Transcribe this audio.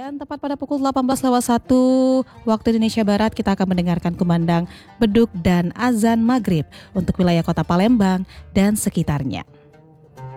Dan tepat pada pukul 18.01 waktu Indonesia Barat kita akan mendengarkan kumandang beduk dan azan maghrib untuk wilayah kota Palembang dan sekitarnya.